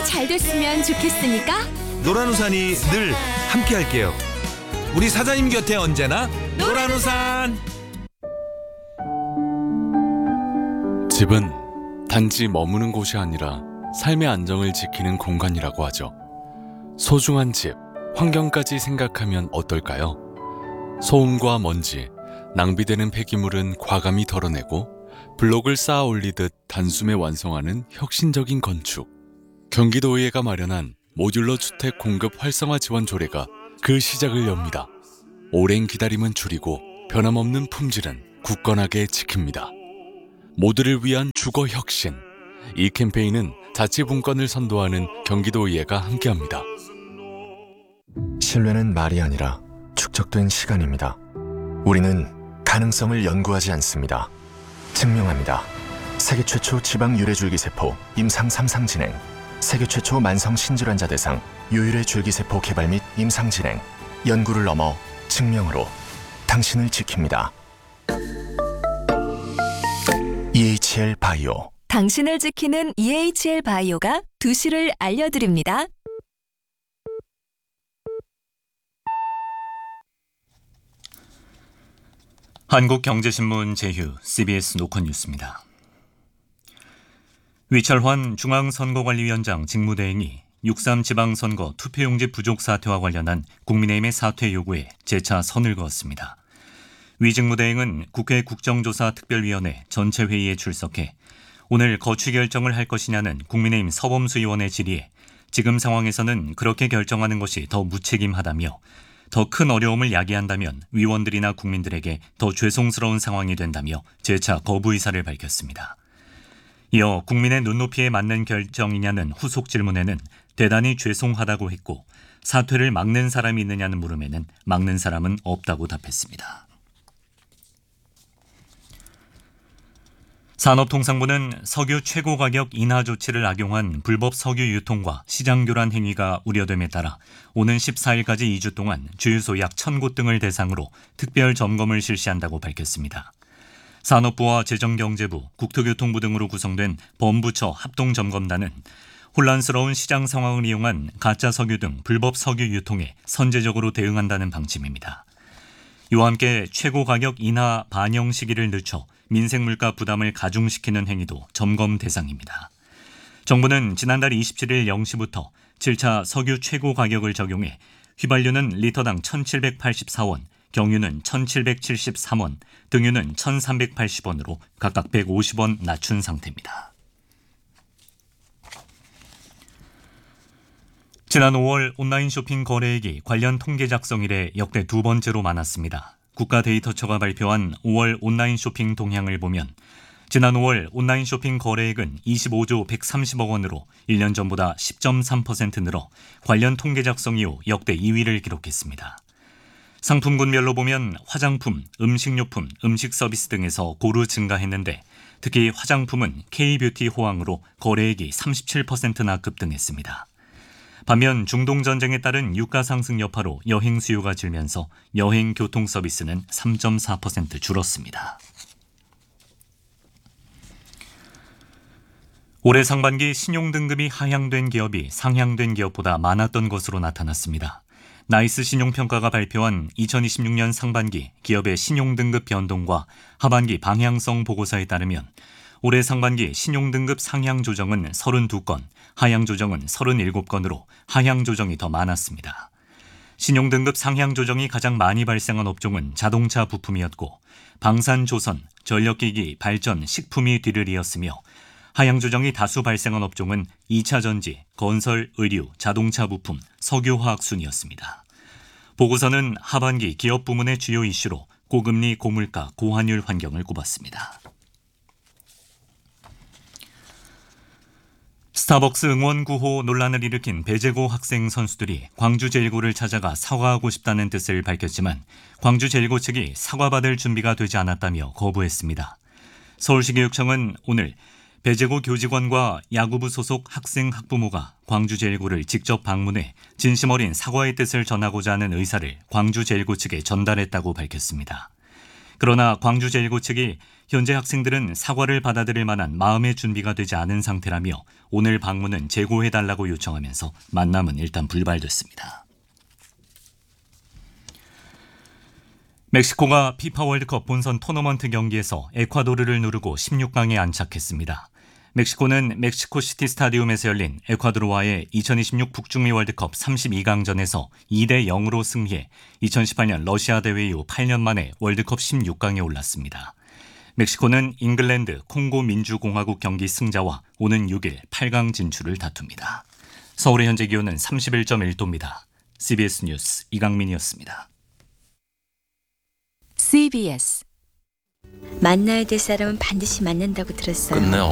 잘 됐으면 좋겠으니까 노란우산이 늘 함께할게요. 우리 사장님 곁에 언제나 노란우산. 집은 단지 머무는 곳이 아니라 삶의 안정을 지키는 공간이라고 하죠. 소중한 집, 환경까지 생각하면 어떨까요? 소음과 먼지, 낭비되는 폐기물은 과감히 덜어내고 블록을 쌓아 올리듯 단숨에 완성하는 혁신적인 건축. 경기도의회가 마련한 모듈러 주택 공급 활성화 지원 조례가 그 시작을 엽니다. 오랜 기다림은 줄이고 변함없는 품질은 굳건하게 지킵니다. 모두를 위한 주거 혁신. 이 캠페인은 자치분권을 선도하는 경기도의회가 함께합니다. 신뢰는 말이 아니라 축적된 시간입니다. 우리는 가능성을 연구하지 않습니다. 증명합니다. 세계 최초 지방 유래 줄기세포 임상 3상 진행, 세계 최초 만성 신질환자 대상 유유래 줄기세포 개발 및 임상 진행, 연구를 넘어 증명으로 당신을 지킵니다. EHL 바이오. 당신을 지키는 EHL 바이오가 2시를 알려드립니다. 한국경제신문 제휴 CBS 노컷뉴스입니다. 위철환 중앙선거관리위원장 직무대행이 6.3 지방선거 투표용지 부족 사태와 관련한 국민의힘의 사퇴 요구에 재차 선을 그었습니다. 위 직무대행은 국회 국정조사특별위원회 전체회의에 출석해 오늘 거취 결정을 할 것이냐는 국민의힘 서범수 의원의 질의에 지금 상황에서는 그렇게 결정하는 것이 더 무책임하다며 더 큰 어려움을 야기한다면 위원들이나 국민들에게 더 죄송스러운 상황이 된다며 재차 거부 의사를 밝혔습니다. 이어 국민의 눈높이에 맞는 결정이냐는 후속 질문에는 대단히 죄송하다고 했고 사퇴를 막는 사람이 있느냐는 물음에는 막는 사람은 없다고 답했습니다. 산업통상부는 석유 최고가격 인하 조치를 악용한 불법 석유 유통과 시장 교란 행위가 우려됨에 따라 오는 14일까지 2주 동안 주유소 약 1,000곳 등을 대상으로 특별 점검을 실시한다고 밝혔습니다. 산업부와 재정경제부, 국토교통부 등으로 구성된 범부처 합동점검단은 혼란스러운 시장 상황을 이용한 가짜 석유 등 불법 석유 유통에 선제적으로 대응한다는 방침입니다. 이와 함께 최고가격 인하 반영 시기를 늦춰 민생물가 부담을 가중시키는 행위도 점검 대상입니다. 정부는 지난달 27일 0시부터 7차 석유 최고 가격을 적용해 휘발유는 리터당 1,784원, 경유는 1,773원, 등유는 1,380원으로 각각 150원 낮춘 상태입니다. 지난 5월 온라인 쇼핑 거래액이 관련 통계 작성 이래 역대 2번째로 많았습니다. 국가데이터처가 발표한 5월 온라인 쇼핑 동향을 보면 지난 5월 온라인 쇼핑 거래액은 25조 130억 원으로 1년 전보다 10.3% 늘어 관련 통계 작성 이후 역대 2위를 기록했습니다. 상품군별로 보면 화장품, 음식료품, 음식 서비스 등에서 고루 증가했는데 특히 화장품은 K뷰티 호황으로 거래액이 37%나 급등했습니다. 반면 중동전쟁에 따른 유가 상승 여파로 여행 수요가 줄면서 여행 교통 서비스는 3.4% 줄었습니다. 올해 상반기 신용등급이 하향된 기업이 상향된 기업보다 많았던 것으로 나타났습니다. 나이스 신용평가가 발표한 2026년 상반기 기업의 신용등급 변동과 하반기 방향성 보고서에 따르면 올해 상반기 신용등급 상향 조정은 32건, 하향 조정은 37건으로 하향 조정이 더 많았습니다. 신용등급 상향 조정이 가장 많이 발생한 업종은 자동차 부품이었고 방산 조선, 전력기기, 발전, 식품이 뒤를 이었으며 하향 조정이 다수 발생한 업종은 2차 전지, 건설, 의류, 자동차 부품, 석유화학 순이었습니다. 보고서는 하반기 기업 부문의 주요 이슈로 고금리, 고물가, 고환율 환경을 꼽았습니다. 스타벅스 응원 구호 논란을 일으킨 배제고 학생 선수들이 광주제일고를 찾아가 사과하고 싶다는 뜻을 밝혔지만 광주제일고 측이 사과받을 준비가 되지 않았다며 거부했습니다. 서울시교육청은 오늘 배제고 교직원과 야구부 소속 학생 학부모가 광주제일고를 직접 방문해 진심 어린 사과의 뜻을 전하고자 하는 의사를 광주제일고 측에 전달했다고 밝혔습니다. 그러나 광주제1구 측이 현재 학생들은 사과를 받아들일 만한 마음의 준비가 되지 않은 상태라며 오늘 방문은 재고해달라고 요청하면서 만남은 일단 불발됐습니다. 멕시코가 피파 월드컵 본선 토너먼트 경기에서 에콰도르를 누르고 16강에 안착했습니다. 멕시코는 멕시코시티 스타디움에서 열린 에콰도르와의 2026 북중미 월드컵 32강전에서 2대 0으로 승리해 2018년 러시아 대회 이후 8년 만에 월드컵 16강에 올랐습니다. 멕시코는 잉글랜드 콩고 민주공화국 경기 승자와 오는 6일 8강 진출을 다툽니다. 서울의 현재 기온은 31.1도입니다. CBS 뉴스 이강민이었습니다. CBS 만나야 될 사람은 반드시 만난다고 들었어요. 끝내